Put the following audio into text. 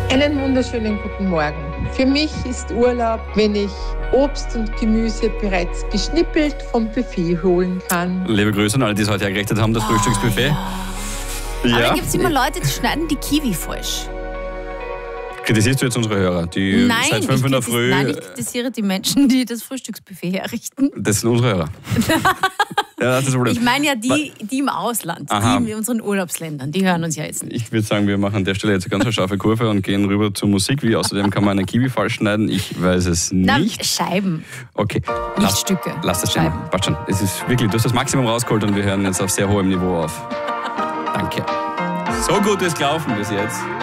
Einen wunderschönen guten Morgen. Für mich ist Urlaub, wenn ich Obst und Gemüse bereits geschnippelt vom Buffet holen kann. Liebe Grüße an alle, die es heute hergerichtet haben, das Frühstücksbuffet. Aber da gibt es immer Leute, die schneiden die Kiwi falsch. Kritisierst du jetzt unsere Hörer, die seit 5 in der Früh... Nein, ich kritisiere die Menschen, die das Frühstücksbuffet herrichten. Das sind unsere Hörer. Ja, das ist das Problem. Ich meine ja die im Ausland, die in unseren Urlaubsländern, die hören uns ja jetzt nicht. Ich würde sagen, wir machen an der Stelle jetzt eine ganz scharfe Kurve und gehen rüber zur Musik. Außerdem kann man einen Kiwi falsch schneiden. Ich weiß es nicht. Na, Scheiben. Okay. Nicht Stücke. Lass das stehen. Passt schon. Es ist wirklich, du hast das Maximum rausgeholt und wir hören jetzt auf sehr hohem Niveau auf. Danke. So gut ist gelaufen bis jetzt.